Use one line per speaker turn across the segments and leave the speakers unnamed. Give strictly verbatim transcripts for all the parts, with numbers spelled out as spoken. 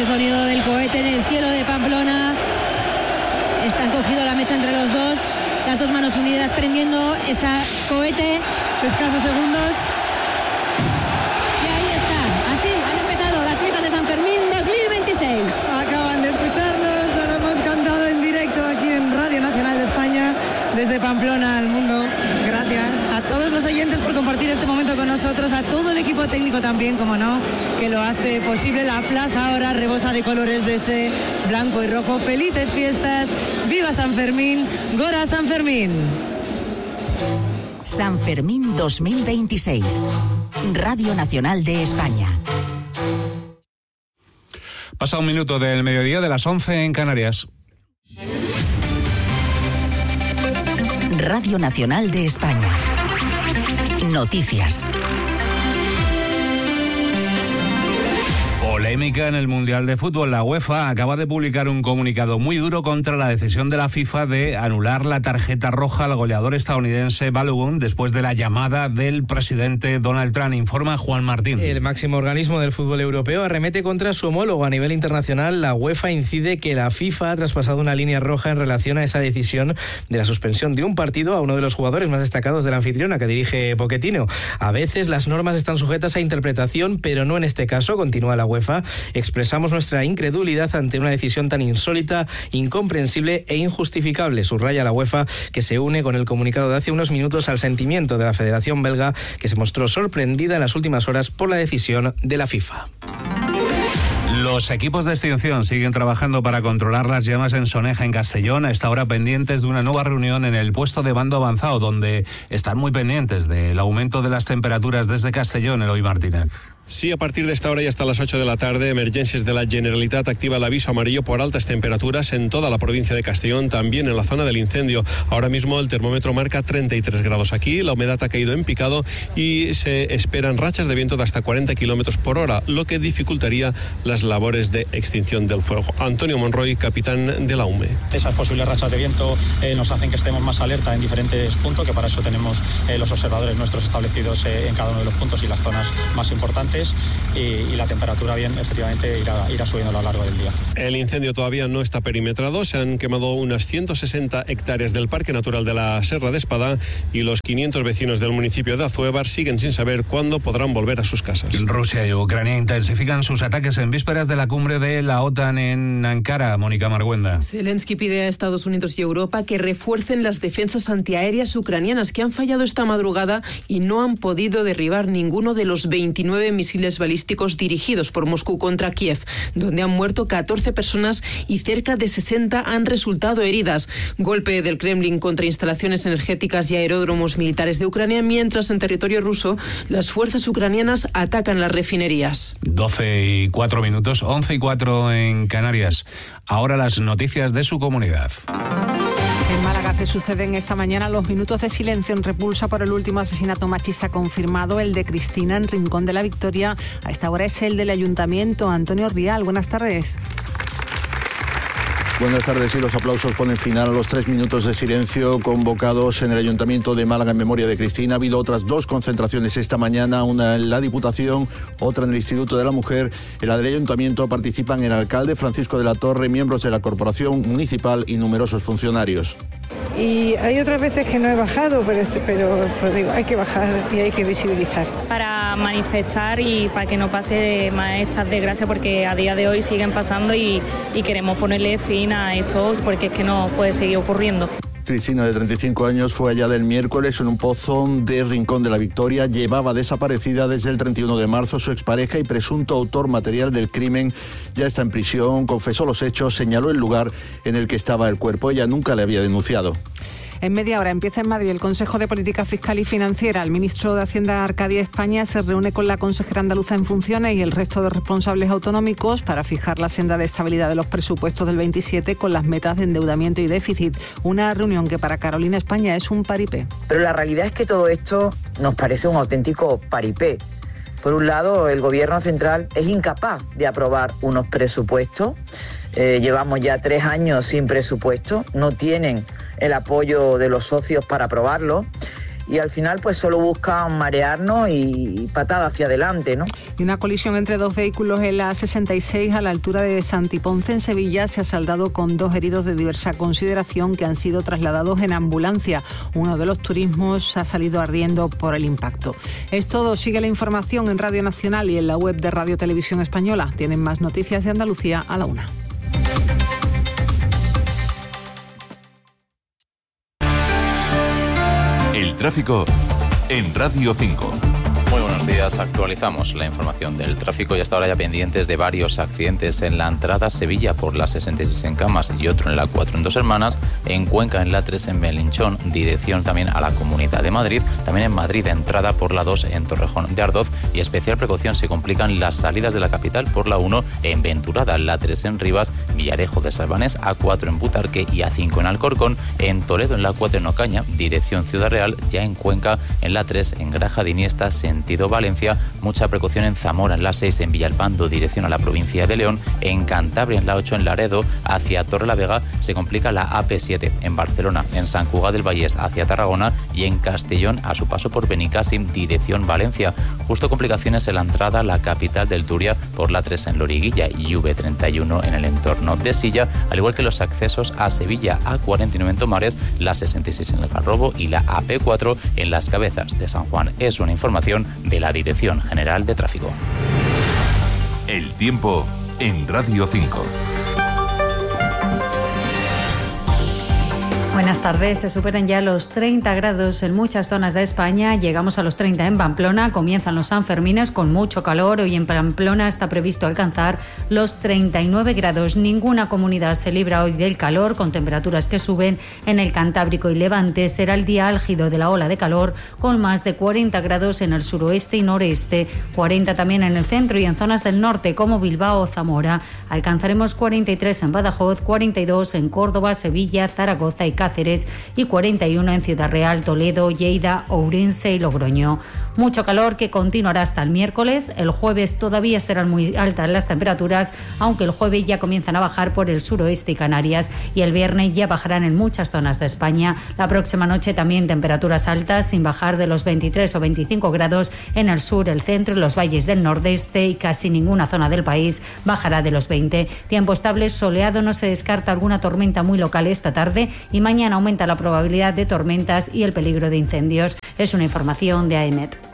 sonido del cohete en el cielo de Pamplona. Están cogido la mecha entre los dos, las dos manos unidas prendiendo ese cohete.
Escasos segundos.
Y ahí está, así han empezado las fiestas de San Fermín dos mil veintiséis.
Acaban de escucharlos, lo hemos cantado en directo aquí en Radio Nacional de España, desde Pamplona al mundo. Gracias a todos los oyentes por compartir este momento con nosotros, a todo el equipo técnico también, como no, que lo hace posible. La plaza ahora rebosa de colores de ese blanco y rojo. Felices fiestas, viva San Fermín, Gora San Fermín.
San Fermín dos mil veintiséis, Radio Nacional de España.
Pasa un minuto del mediodía de las once en Canarias.
Radio Nacional de España. Noticias.
Polémica en el Mundial de Fútbol. La UEFA acaba de publicar un comunicado muy duro contra la decisión de la FIFA de anular la tarjeta roja al goleador estadounidense Balogun después de la llamada del presidente Donald Trump. Informa Juan Martín.
El máximo organismo del fútbol europeo arremete contra su homólogo a nivel internacional. La UEFA incide que la FIFA ha traspasado una línea roja en relación a esa decisión de la suspensión de un partido a uno de los jugadores más destacados de la anfitriona que dirige Pochettino. A veces las normas están sujetas a interpretación, pero no en este caso, continúa la UEFA. Expresamos nuestra incredulidad ante una decisión tan insólita, incomprensible e injustificable, subraya la UEFA, que se une con el comunicado de hace unos minutos al sentimiento de la Federación Belga, que se mostró sorprendida en las últimas horas por la decisión de la FIFA.
Los equipos de extinción siguen trabajando para controlar las llamas en Soneja, en Castellón, a esta hora pendientes de una nueva reunión en el puesto de mando avanzado, donde están muy pendientes del aumento de las temperaturas. Desde Castellón, Eloy Martínez.
Sí, a partir de esta hora y hasta las ocho de la tarde, Emergencias de la Generalitat activa el aviso amarillo por altas temperaturas en toda la provincia de Castellón, también en la zona del incendio. Ahora mismo el termómetro marca treinta y tres grados aquí, la humedad ha caído en picado y se esperan rachas de viento de hasta cuarenta kilómetros por hora, lo que dificultaría las labores de extinción del fuego. Antonio Monroy, capitán de la U M E.
Esas posibles rachas de viento eh, nos hacen que estemos más alerta en diferentes puntos, que para eso tenemos eh, los observadores nuestros establecidos eh, en cada uno de los puntos y las zonas más importantes. Y, y la temperatura bien efectivamente irá, irá subiendo a lo largo del día.
El incendio todavía no está perimetrado, se han quemado unas ciento sesenta hectáreas del Parque Natural de la Serra de Espadá y los quinientos vecinos del municipio de Azuévar siguen sin saber cuándo podrán volver a sus casas.
Rusia y Ucrania intensifican sus ataques en vísperas de la cumbre de la OTAN en Ankara. Mónica Marguenda.
Zelensky pide a Estados Unidos y Europa que refuercen las defensas antiaéreas ucranianas que han fallado esta madrugada y no han podido derribar ninguno de los veintinueve misiles balísticos dirigidos por Moscú contra Kiev, donde han muerto catorce personas y cerca de sesenta han resultado heridas. Golpe del Kremlin contra instalaciones energéticas y aeródromos militares de Ucrania, mientras en territorio ruso las fuerzas ucranianas atacan las refinerías.
doce y cuatro minutos, once y cuatro en Canarias. Ahora las noticias de su comunidad.
En Málaga se suceden esta mañana los minutos de silencio en repulsa por el último asesinato machista confirmado, el de Cristina, en Rincón de la Victoria. A esta hora es el del Ayuntamiento. Antonio Rial, buenas tardes.
Buenas tardes. Y los aplausos ponen final a los tres minutos de silencio convocados en el Ayuntamiento de Málaga en memoria de Cristina. Ha habido otras dos concentraciones esta mañana, una en la Diputación, otra en el Instituto de la Mujer. En la del Ayuntamiento participan el alcalde Francisco de la Torre, miembros de la Corporación Municipal y numerosos funcionarios.
Y hay otras veces que no he bajado, pero, pero, pero digo, hay que bajar y hay que visibilizar.
Para manifestar y para que no pase más estas desgracias, porque a día de hoy siguen pasando y, y queremos ponerle fin a esto porque es que no puede seguir ocurriendo.
Cristina, de treinta y cinco años, fue hallada el miércoles en un pozo de Rincón de la Victoria. Llevaba desaparecida desde el treinta y uno de marzo. Su expareja y presunto autor material del crimen ya está en prisión. Confesó los hechos, señaló el lugar en el que estaba el cuerpo. Ella nunca le había denunciado.
En media hora empieza en Madrid el Consejo de Política Fiscal y Financiera. El ministro de Hacienda, Arcadia España, se reúne con la consejera andaluza en funciones y el resto de responsables autonómicos para fijar la senda de estabilidad de los presupuestos del veintisiete con las metas de endeudamiento y déficit. Una reunión que para Carolina España es un paripé.
Pero la realidad es que todo esto nos parece un auténtico paripé. Por un lado, el Gobierno central es incapaz de aprobar unos presupuestos. Eh, llevamos ya tres años sin presupuesto, no tienen el apoyo de los socios para aprobarlo. y al final pues solo buscan marearnos y patada hacia adelante, ¿no?
Y una colisión entre dos vehículos en la sesenta y seis a la altura de Santiponce en Sevilla se ha saldado con dos heridos de diversa consideración que han sido trasladados en ambulancia. Uno de los turismos ha salido ardiendo por el impacto. Es todo. Sigue la información en Radio Nacional y en la web de Radio Televisión Española. Tienen más noticias de Andalucía a la una.
El tráfico en Radio cinco.
Muy buenos días, actualizamos la información del tráfico y hasta ahora ya pendientes de varios accidentes en la entrada a Sevilla por la sesenta y seis en Camas y otro en la cuatro en Dos Hermanas, en Cuenca en la tres en Belinchón, dirección también a la Comunidad de Madrid, también en Madrid entrada por la dos en Torrejón de Ardoz y especial precaución se complican las salidas de la capital por la uno en Venturada, la tres en Rivas, Villarejo de Salvanés, A cuatro en Butarque y A cinco en Alcorcón, en Toledo en la cuatro en Ocaña, dirección Ciudad Real, ya en Cuenca en la tres en Graja de Iniesta, sentido Valencia, mucha precaución en Zamora en la seis en Villalpando, dirección a la provincia de León, en Cantabria en la ocho en Laredo, hacia Torrelavega se complica la A P siete, en Barcelona, en Sant Cugat del Vallès hacia Tarragona y en Castellón a su paso por Benicàssim, dirección Valencia. Justo complicaciones en la entrada a la capital del Túria por la tres en Loriguilla y V treinta y uno en el entorno de Silla, al igual que los accesos a Sevilla, A cuarenta y nueve en Tomares, la sesenta y seis en el Garrobo y la A P cuatro en Las Cabezas de San Juan. Es una información de la Dirección General de Tráfico.
El tiempo en Radio cinco.
Buenas tardes. Se superan ya los treinta grados en muchas zonas de España. Llegamos a los treinta en Pamplona. Comienzan los Sanfermines con mucho calor. Hoy en Pamplona está previsto alcanzar los treinta y nueve grados. Ninguna comunidad se libra hoy del calor, con temperaturas que suben en el Cantábrico y Levante. Será el día álgido de la ola de calor, con más de cuarenta grados en el suroeste y noreste, cuarenta también en el centro y en zonas del norte como Bilbao o Zamora. Alcanzaremos cuarenta y tres en Badajoz, cuarenta y dos en Córdoba, Sevilla, Zaragoza y Cáceres y cuarenta y uno en Ciudad Real, Toledo, Lleida, Ourense y Logroño. Mucho calor que continuará hasta el miércoles. El jueves todavía serán muy altas las temperaturas, aunque el jueves ya comienzan a bajar por el suroeste y Canarias, y el viernes ya bajarán en muchas zonas de España. La próxima noche también temperaturas altas, sin bajar de los veintitrés o veinticinco grados en el sur, el centro y los valles del nordeste, y casi ninguna zona del país bajará de los veinte. Tiempo estable, soleado, no se descarta alguna tormenta muy local esta tarde, y mañana aumenta la probabilidad de tormentas y el peligro de incendios. Es una información de A E M E T.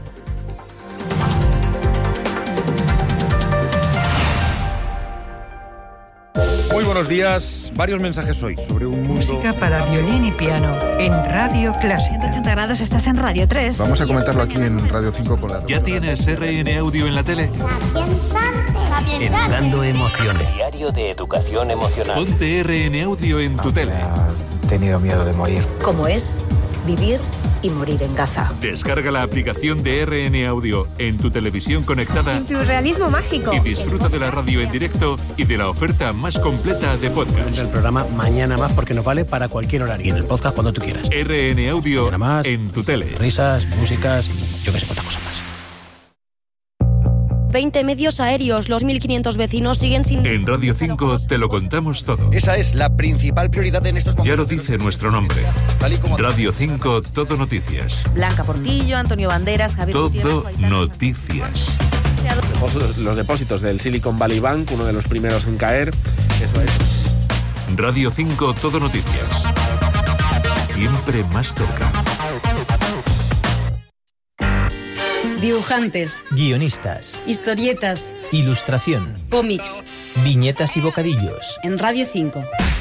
Muy buenos días. Varios mensajes hoy sobre un mundo...
Música para violín y piano en Radio Clásica.
ciento ochenta grados, estás en Radio tres.
Vamos a comentarlo aquí en Radio cinco con la...
¿Ya tienes R N Audio en la tele?
Educando emociones.
Diario de educación emocional.
Ponte R N Audio en tu tele.
He tenido miedo de morir.
¿Cómo es vivir y morir en Gaza?
Descarga la aplicación de R N Audio en tu televisión conectada.
Tu realismo mágico.
Y disfruta de la radio en directo y de la oferta más completa de podcast.
El programa Mañana Más, porque nos vale para cualquier horario. Y en el podcast cuando tú quieras.
R N Audio
más,
en tu tele.
Risas, músicas, yo que sé cuántas cosas más.
veinte medios aéreos, los mil quinientos vecinos siguen sin...
En Radio cinco te lo contamos todo.
Esa es la principal prioridad en estos momentos.
Ya lo dice nuestro nombre. Radio cinco, Todo Noticias.
Blanca Portillo, Antonio Banderas, Javier
Todo
Gutiérrez,
Noticias.
Los depósitos del Silicon Valley Bank, uno de los primeros en caer. Eso es.
Radio cinco, Todo Noticias. Siempre más cerca.
Dibujantes,
guionistas,
historietas,
ilustración,
cómics,
viñetas y bocadillos.
En Radio cinco.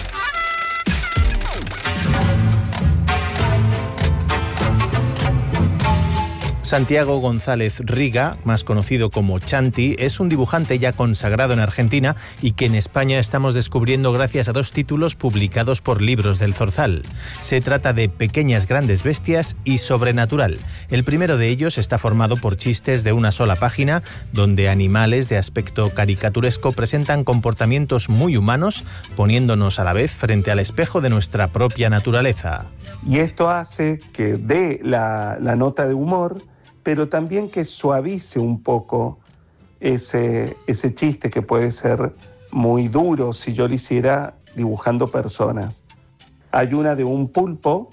Santiago González Riga, más conocido como Chanti, es un dibujante ya consagrado en Argentina y que en España estamos descubriendo gracias a dos títulos publicados por Libros del Zorzal. Se trata de Pequeñas Grandes Bestias y Sobrenatural. El primero de ellos está formado por chistes de una sola página, donde animales de aspecto caricaturesco presentan comportamientos muy humanos, poniéndonos a la vez frente al espejo de nuestra propia naturaleza.
Y esto hace que dé la, la nota de humor, pero también que suavice un poco ese, ese chiste que puede ser muy duro si yo lo hiciera dibujando personas. Hay una de un pulpo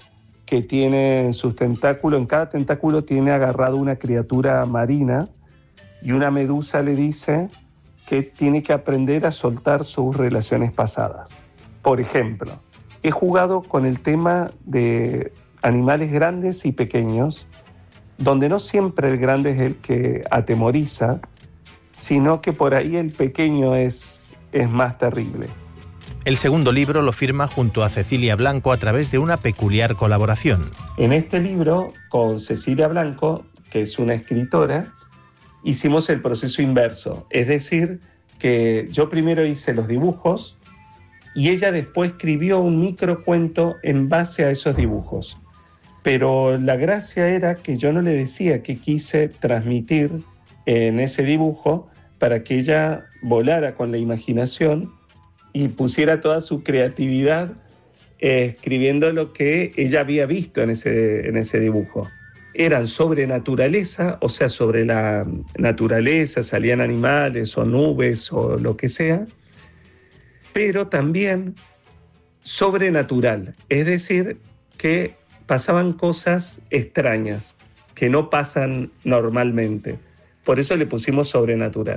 que tiene en sus tentáculos, en cada tentáculo tiene agarrado una criatura marina y una medusa le dice que tiene que aprender a soltar sus relaciones pasadas. Por ejemplo, he jugado con el tema de animales grandes y pequeños, donde no siempre el grande es el que atemoriza, sino que por ahí el pequeño es, es más terrible.
El segundo libro lo firma junto a Cecilia Blanco a través de una peculiar colaboración.
En este libro, con Cecilia Blanco, que es una escritora, hicimos el proceso inverso. Es decir, que yo primero hice los dibujos y ella después escribió un microcuento en base a esos dibujos. Pero la gracia era que yo no le decía qué quise transmitir en ese dibujo para que ella volara con la imaginación y pusiera toda su creatividad eh, escribiendo lo que ella había visto en ese, en ese dibujo. Eran sobre naturaleza, o sea, sobre la naturaleza, salían animales o nubes o lo que sea, pero también sobrenatural, es decir, que pasaban cosas extrañas que no pasan normalmente. Por eso le pusimos sobrenatural.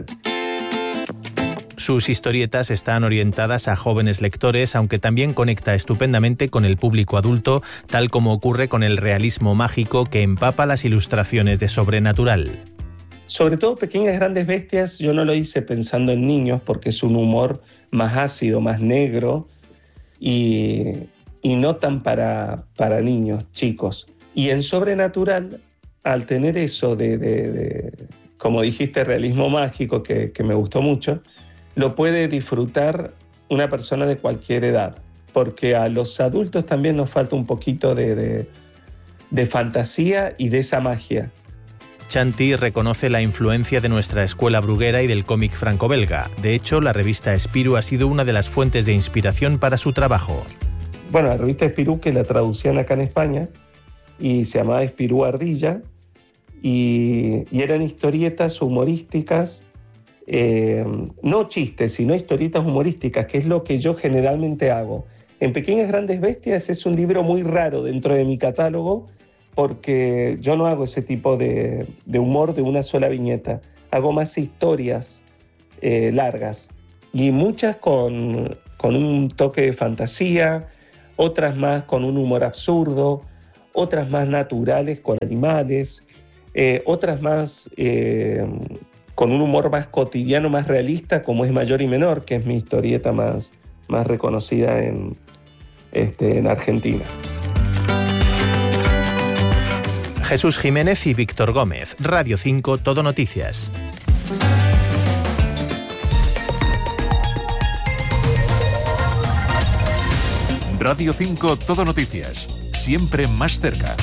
Sus historietas están orientadas a jóvenes lectores, aunque también conecta estupendamente con el público adulto, tal como ocurre con el realismo mágico que empapa las ilustraciones de Sobrenatural.
Sobre todo Pequeñas Grandes Bestias, yo no lo hice pensando en niños porque es un humor más ácido, más negro y, y no tan para, para niños, chicos. Y en Sobrenatural, al tener eso de, de, de como dijiste, realismo mágico, que, que me gustó mucho, lo puede disfrutar una persona de cualquier edad, porque a los adultos también nos falta un poquito de, de, de fantasía y de esa magia.
Chanty reconoce la influencia de nuestra escuela bruguera y del cómic franco-belga. De hecho, la revista Spirou ha sido una de las fuentes de inspiración para su trabajo.
Bueno, la revista Spirou, que la traducían acá en España, y se llamaba Spirou Ardilla, y, y eran historietas humorísticas, Eh, no chistes, sino historietas humorísticas, que es lo que yo generalmente hago. En Pequeñas Grandes Bestias es un libro muy raro dentro de mi catálogo porque yo no hago ese tipo de, de humor de una sola viñeta. Hago más historias eh, largas y muchas con, con un toque de fantasía, otras más con un humor absurdo, otras más naturales con animales, eh, otras más... Eh, con un humor más cotidiano, más realista, como es Mayor y Menor, que es mi historieta más, más reconocida en, este, en Argentina.
Jesús Jiménez y Víctor Gómez, Radio cinco, Todo Noticias.
Radio cinco, Todo Noticias, siempre más cerca.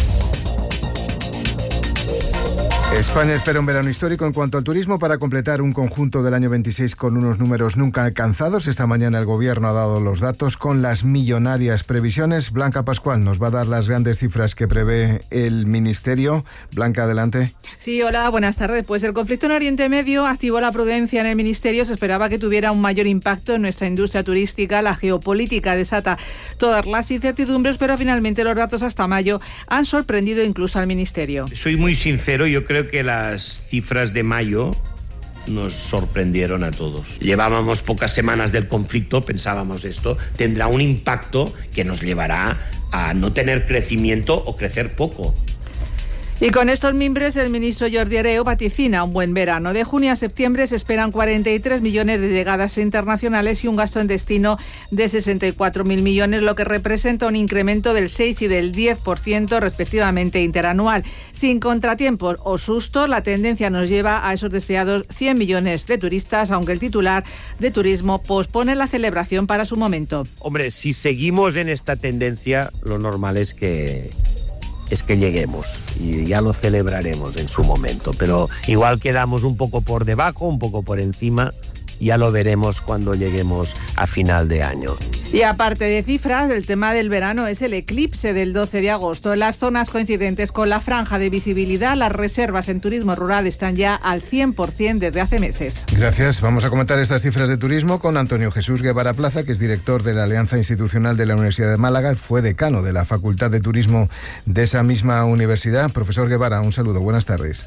España espera un verano histórico en cuanto al turismo para completar un conjunto del año veintiséis con unos números nunca alcanzados. Esta mañana el Gobierno ha dado los datos con las millonarias previsiones. Blanca Pascual nos va a dar las grandes cifras que prevé el Ministerio. Blanca, adelante.
Sí, hola, buenas tardes. Pues el conflicto en Oriente Medio activó la prudencia en el Ministerio. Se esperaba que tuviera un mayor impacto en nuestra industria turística. La geopolítica desata todas las incertidumbres, pero finalmente los datos hasta mayo han sorprendido incluso al Ministerio.
Soy muy sincero, yo creo que las cifras de mayo nos sorprendieron a todos. Llevábamos pocas semanas del conflicto, pensábamos esto tendrá un impacto que nos llevará a no tener crecimiento o crecer poco.
Y con estos mimbres, el ministro Jordi Hereu vaticina un buen verano. De junio a septiembre se esperan cuarenta y tres millones de llegadas internacionales y un gasto en destino de sesenta y cuatro mil millones, lo que representa un incremento del seis y del diez por ciento respectivamente interanual. Sin contratiempos o sustos, la tendencia nos lleva a esos deseados cien millones de turistas, aunque el titular de Turismo pospone la celebración para su momento.
Hombre, si seguimos en esta tendencia, lo normal es que... es que lleguemos y ya lo celebraremos en su momento, pero igual quedamos un poco por debajo, un poco por encima
ya lo veremos cuando lleguemos a final de año.
Y aparte de cifras, el tema del verano es el eclipse del doce de agosto. En las zonas coincidentes con la franja de visibilidad, las reservas en turismo rural están ya al cien por ciento desde hace meses.
Gracias. Vamos a comentar estas cifras de turismo con Antonio Jesús Guevara Plaza, que es director de la Alianza Institucional de la Universidad de Málaga, fue decano de la Facultad de Turismo de esa misma universidad. Profesor Guevara, un saludo. Buenas tardes.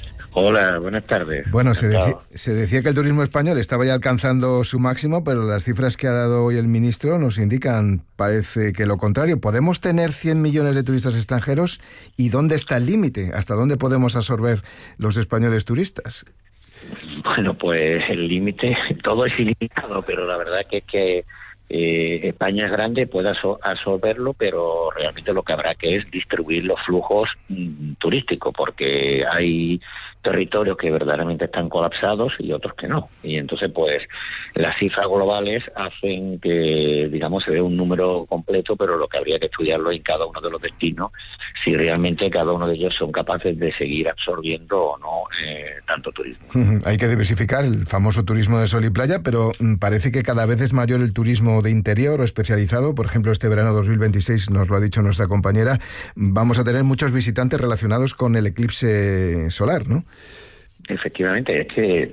Hola, buenas tardes.
Bueno, se, deci- se decía que el turismo español estaba ya alcanzando su máximo, pero las cifras que ha dado hoy el ministro nos indican, parece que lo contrario. ¿Podemos tener cien millones de turistas extranjeros? ¿Y dónde está el límite? ¿Hasta dónde podemos absorber los españoles turistas?
Bueno, pues el límite, todo es ilimitado, pero la verdad que es que eh, España es grande, puede absor- absorberlo, pero realmente lo que habrá que es distribuir los flujos mm, turísticos, porque hay territorios que verdaderamente están colapsados y otros que no. Y entonces, pues, las cifras globales hacen que, digamos, se ve un número completo, pero lo que habría que estudiarlo en cada uno de los destinos, si realmente cada uno de ellos son capaces de seguir absorbiendo o no eh, tanto turismo.
Hay que diversificar el famoso turismo de sol y playa, pero parece que cada vez es mayor el turismo de interior o especializado. Por ejemplo, este verano dos mil veintiséis, nos lo ha dicho nuestra compañera, vamos a tener muchos visitantes relacionados con el eclipse solar, ¿no?
Efectivamente, es que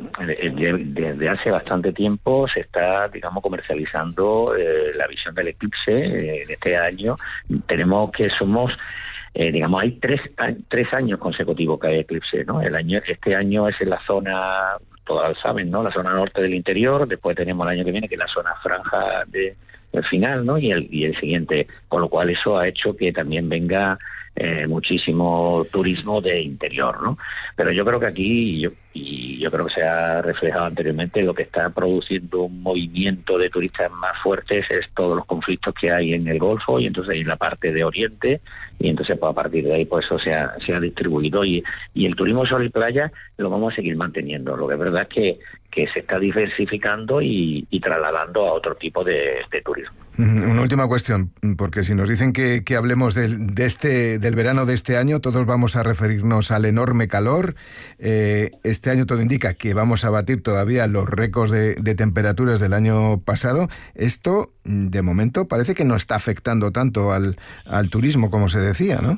desde hace bastante tiempo se está, digamos, comercializando eh, la visión del eclipse. Eh, en este año tenemos que somos, eh, digamos, hay tres tres años consecutivos que hay eclipse, ¿no? El año, este año es en la zona, todas saben, ¿no? La zona norte del interior. Después tenemos el año que viene que es la zona franja de el final, ¿no? Y el y el siguiente, con lo cual eso ha hecho que también venga Eh, muchísimo turismo de interior, ¿no? Pero yo creo que aquí, yo, y yo creo que se ha reflejado anteriormente, lo que está produciendo un movimiento de turistas más fuertes es todos los conflictos que hay en el Golfo y entonces en la parte de Oriente, y entonces pues, a partir de ahí pues eso se ha, se ha distribuido y, y el turismo sol y playa lo vamos a seguir manteniendo. Lo que es verdad es que, que se está diversificando y, y trasladando a otro tipo de, de turismo.
Una última cuestión, porque si nos dicen que, que hablemos del, de este, del verano de este año, todos vamos a referirnos al enorme calor. Eh, este año todo indica que vamos a batir todavía los récords de, de temperaturas del año pasado. Esto, de momento, parece que no está afectando tanto al, al turismo como se decía, ¿no?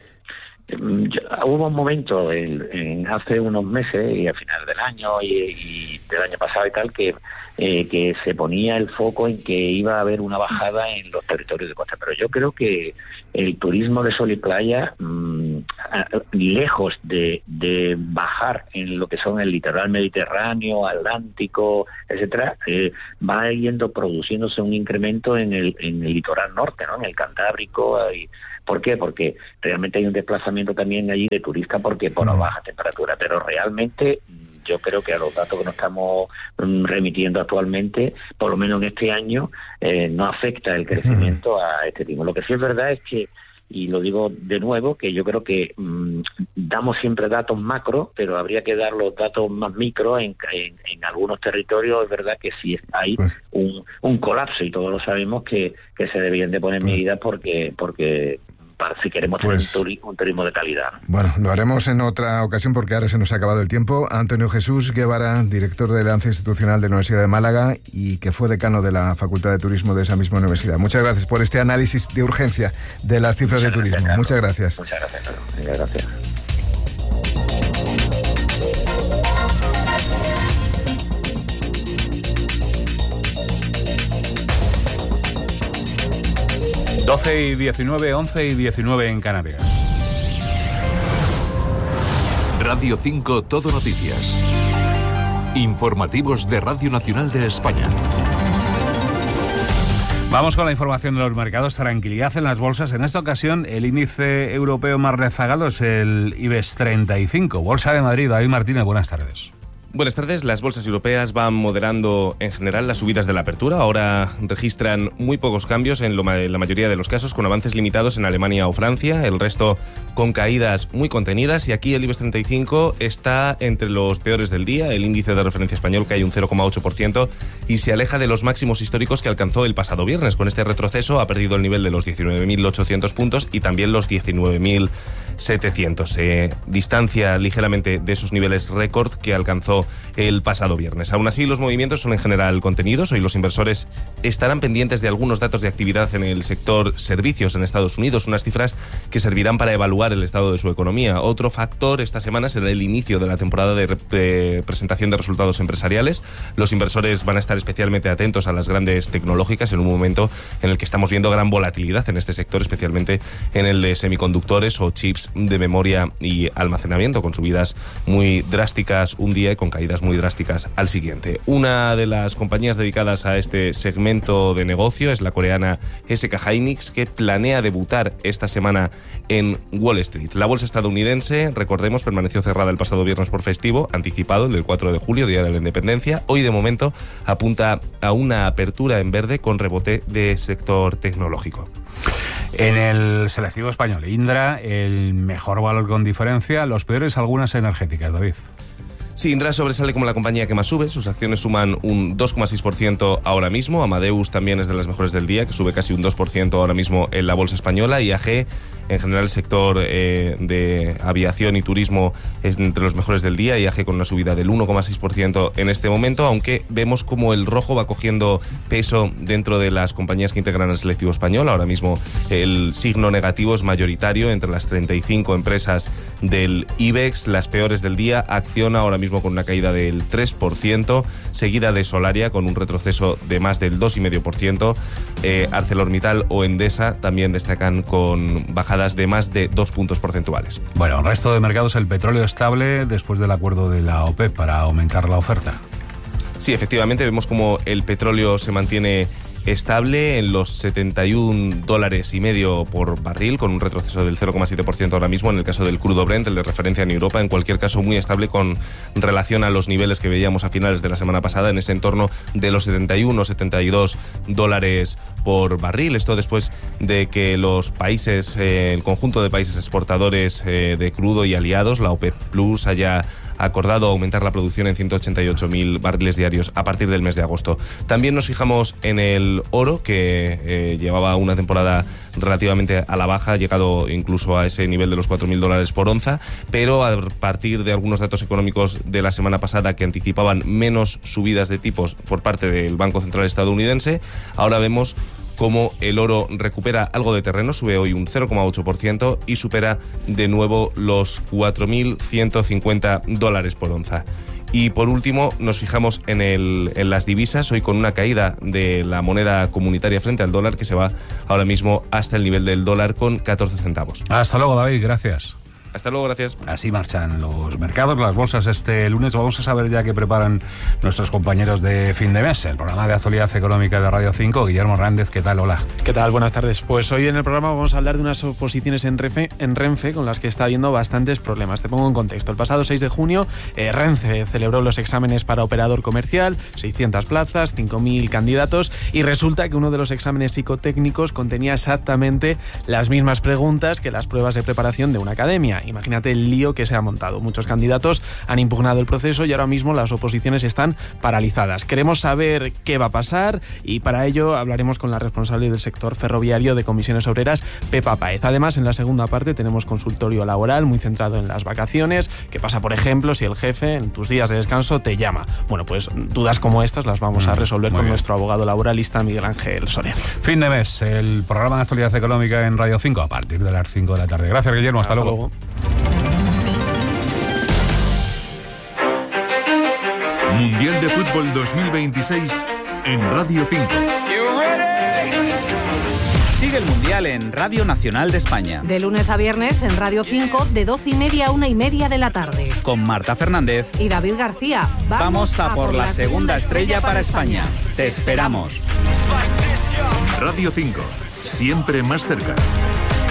Yo, hubo un momento en, en hace unos meses y a final del año y, y del año pasado y tal que eh, que se ponía el foco en que iba a haber una bajada en los territorios de costa, pero yo creo que el turismo de sol y playa mmm, lejos de, de bajar en lo que son el litoral mediterráneo, atlántico, etcétera, eh, va yendo produciéndose un incremento en el en el litoral norte, ¿no? En el Cantábrico. Hay, ¿por qué? Porque realmente hay un desplazamiento también allí de turistas porque por no. baja temperatura, pero realmente yo creo que a los datos que nos estamos remitiendo actualmente, por lo menos en este año, eh, no afecta el crecimiento a este ritmo. Lo que sí es verdad es que, y lo digo de nuevo, que yo creo que mmm, damos siempre datos macro, pero habría que dar los datos más micro en, en, en algunos territorios. Es verdad que sí hay pues, un, un colapso y todos lo sabemos que, que se deberían de poner medidas porque porque para si queremos pues, tener un, turi- un turismo de calidad.
Bueno, lo haremos en otra ocasión porque ahora se nos ha acabado el tiempo. Antonio Jesús Guevara, director de la Alianza Institucional de la Universidad de Málaga y que fue decano de la Facultad de Turismo de esa misma universidad. Muchas gracias por este análisis de urgencia de las cifras Muchas de turismo. Gracias, Muchas gracias.
Muchas gracias, Carlos. Muchas gracias.
doce y diecinueve, once y diecinueve en Canarias.
Radio cinco Todo Noticias. Informativos de Radio Nacional de España.
Vamos con la información de los mercados. Tranquilidad en las bolsas. En esta ocasión, el índice europeo más rezagado es el IBEX treinta y cinco. Bolsa de Madrid. David Martínez, buenas tardes.
Buenas tardes. Las bolsas europeas van moderando en general las subidas de la apertura. Ahora registran muy pocos cambios en, lo, en la mayoría de los casos, con avances limitados en Alemania o Francia, el resto con caídas muy contenidas. Y aquí el IBEX treinta y cinco está entre los peores del día. El índice de referencia español cae un cero coma ocho por ciento y se aleja de los máximos históricos que alcanzó el pasado viernes. Con este retroceso ha perdido el nivel de los diecinueve mil ochocientos puntos y también los diecinueve mil setecientos. Se distancia ligeramente de esos niveles récord que alcanzó el pasado viernes. Aún así, los movimientos son en general contenidos. Hoy los inversores estarán pendientes de algunos datos de actividad en el sector servicios en Estados Unidos, unas cifras que servirán para evaluar el estado de su economía. Otro factor esta semana será el inicio de la temporada de re- presentación de resultados empresariales. Los inversores van a estar especialmente atentos a las grandes tecnológicas en un momento en el que estamos viendo gran volatilidad en este sector, especialmente en el de semiconductores o chips de memoria y almacenamiento, con subidas muy drásticas un día y con caídas muy drásticas al siguiente. Una de las compañías dedicadas a este segmento de negocio es la coreana S K Hynix, que planea debutar esta semana en Wall Street. La bolsa estadounidense, recordemos, permaneció cerrada el pasado viernes por festivo, anticipado, el del cuatro de julio, Día de la Independencia. Hoy, de momento, apunta a una apertura en verde con rebote de sector tecnológico.
En el selectivo español, Indra, el mejor valor con diferencia, los peores algunas energéticas, David.
Sí, Indra sobresale como la compañía que más sube. Sus acciones suman un dos coma seis por ciento ahora mismo. Amadeus también es de las mejores del día, que sube casi un dos por ciento ahora mismo en la bolsa española. I A G, en general el sector eh, de aviación y turismo, es entre los mejores del día. I A G con una subida del uno coma seis por ciento en este momento, aunque vemos como el rojo va cogiendo peso dentro de las compañías que integran el selectivo español. Ahora mismo el signo negativo es mayoritario entre las treinta y cinco empresas del IBEX. Las peores del día, Acciona ahora mismo con una caída del tres por ciento, seguida de Solaria con un retroceso de más del dos coma cinco por ciento. Eh, ArcelorMittal o Endesa también destacan con bajadas de más de dos puntos porcentuales.
Bueno, el resto de mercados, el petróleo estable después del acuerdo de la OPEP para aumentar la oferta.
Sí, efectivamente, vemos como el petróleo se mantiene estable en los setenta y un dólares y medio por barril, con un retroceso del cero coma siete por ciento ahora mismo en el caso del crudo Brent, el de referencia en Europa. En cualquier caso, muy estable con relación a los niveles que veíamos a finales de la semana pasada, en ese entorno de los setenta y uno, setenta y dos dólares por barril. Esto después de que los países, eh, el conjunto de países exportadores eh, de crudo y aliados, la OPEP Plus, haya acordado aumentar la producción en ciento ochenta y ocho mil barriles diarios a partir del mes de agosto. También nos fijamos en el oro, que eh, llevaba una temporada relativamente a la baja, ha llegado incluso a ese nivel de los cuatro mil dólares por onza, pero a partir de algunos datos económicos de la semana pasada que anticipaban menos subidas de tipos por parte del Banco Central estadounidense, ahora vemos cómo el oro recupera algo de terreno, sube hoy un cero coma ocho por ciento y supera de nuevo los cuatro mil ciento cincuenta dólares por onza. Y por último, nos fijamos en, el, en las divisas, hoy con una caída de la moneda comunitaria frente al dólar, que se va ahora mismo hasta el nivel del dólar con catorce centavos.
Hasta luego, David, gracias.
Hasta luego, gracias.
Así marchan los mercados, las bolsas este lunes. Vamos a saber ya qué preparan nuestros compañeros de fin de mes. El programa de actualidad económica de Radio cinco, Guillermo Hernández, ¿qué tal? Hola.
¿Qué tal? Buenas tardes. Pues hoy en el programa vamos a hablar de unas oposiciones en Renfe, en Renfe con las que está habiendo bastantes problemas. Te pongo en contexto. El pasado seis de junio, eh, Renfe celebró los exámenes para operador comercial, seiscientas plazas, cinco mil candidatos, y resulta que uno de los exámenes psicotécnicos contenía exactamente las mismas preguntas que las pruebas de preparación de una academia. Imagínate el lío que se ha montado. Muchos candidatos han impugnado el proceso y ahora mismo las oposiciones están paralizadas. Queremos saber qué va a pasar y para ello hablaremos con la responsable del sector ferroviario de Comisiones Obreras, Pepa Páez. Además, en la segunda parte tenemos consultorio laboral muy centrado en las vacaciones. ¿Qué pasa, por ejemplo, si el jefe en tus días de descanso te llama? Bueno, pues dudas como estas las vamos a resolver con bien. Nuestro abogado laboralista Miguel Ángel Soler.
Fin de mes, el programa de actualidad económica en Radio cinco a partir de las cinco de la tarde. Gracias, Guillermo. Hasta, Hasta luego. luego.
Mundial de Fútbol dos mil veintiséis en Radio cinco.
Sigue el Mundial en Radio Nacional de España.
De lunes a viernes en Radio cinco, de doce y media a una y media de la tarde.
Con Marta Fernández
y David García.
Vamos, Vamos a, a por la segunda estrella para España. España. Te esperamos.
Radio cinco, siempre más cerca.